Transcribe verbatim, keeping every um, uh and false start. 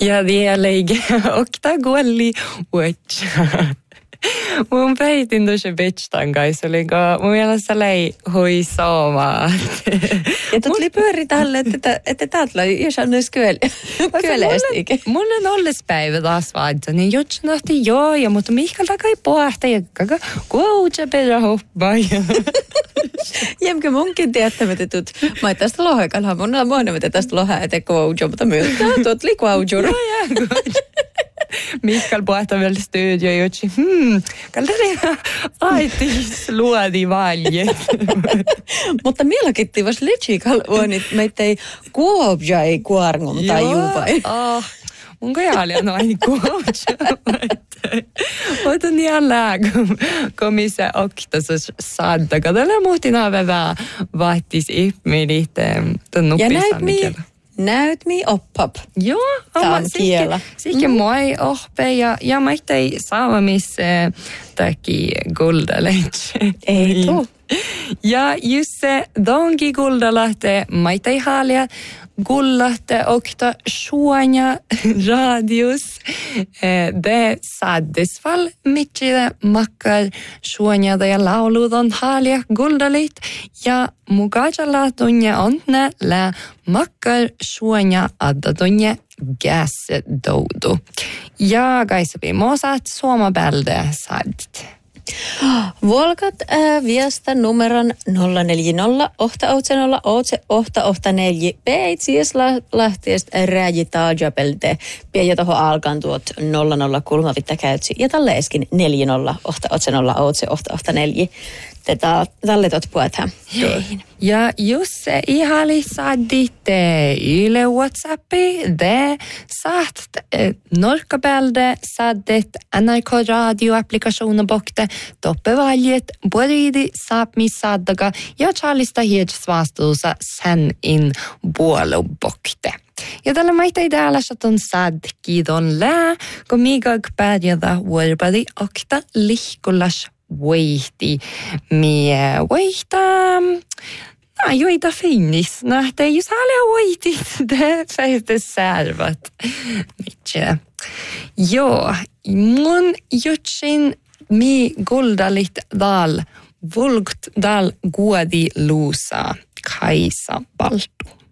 Ja vielä okta golli watch. Mun peitin tuossa Betstan kanssa, oli mun mielestä lei hui soomaa. Ja tuli pyöri tälle, että, että täältä on jos on myös kyöleästikin. Mun on ollespäivä taas vaadita, niin juttu nähti joo, ja mutta Mihkalta kai pohta, ja kaka kuoutsa perä hoppaa. Jämkö munkin tiettämättä tut. Mä ei tästä lohekalha, mun on muona, että tästä lohaa, että kuoutsa, mutta myös tuot li kuoutsur. Joo, joo, Mikael pohtaa vielä studio ja jutsi, hmm, kalleria aitis luodi valjet. Mutta mieläkin vasta litsikal on, että meitä ei kuopja ei kuorngun tai juupai. Joo, mun kajali on aina kuopja. Mutta on ihan lääkö, kun missä oktasessa saadda. Katsotaan muhtin avevää vaattis ihmilit tuon nuppisannikielä. Näyt mi oppap. Joo, on kielä. Sikke mm. moi oppe ja, ja mä ei saa missä taki guldaleit. Ei tuu. Ja just se donki guldalahte, mä ei haalia gullahte okta suonia radius. Det saddesfall mitchide makkar suoniada ja lauludon haalia guldaleit ja mukajalla tunne ontne lä makkar suonia adda tunne gäse doudu. Ja kaisapi mosaat suomabälde sadt. Volkat äh, viesta numeron nolla neljä nolla yhdeksän nolla yhdeksän yhdeksän neljä. Peitsies lähtiestä rääjitaa japelte. Pia tohon alkaan tuot nolla nolla kolme vitta käytsi. Ja tälle eskin neljä nolla yhdeksän nolla yhdeksän yhdeksän neljä. Tätä tälle tot puhutaan teihin. Ja jos se ihali saaditte yle WhatsAppi, de saat norkabälde saadet N R K radio-applikationen bokte, toppevaljet, boridi saapmi saadaga ja charlista hietsvastuusa sen in buolu bokte. Ja tällä maita idealla on sad kiidon lää, kun migag pärjätä vuorbadi okta lihkulas voihti mie voihta no joita finnis nähtä jos haluaa voihti det fäste särvat mitkä joo mun jutsin mi goldalit dal volgt dal guadi lusa Kaisa Baltu.